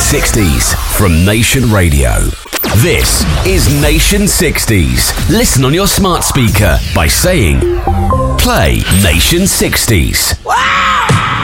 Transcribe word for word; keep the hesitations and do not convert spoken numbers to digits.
sixties from Nation Radio. This is Nation sixties. Listen on your smart speaker by saying, play Nation sixties. Well,